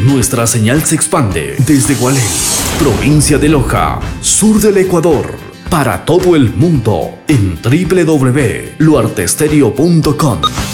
Nuestra señal se expande desde Gualey, provincia de Loja, sur del Ecuador, para todo el mundo en www.luartestereo.com.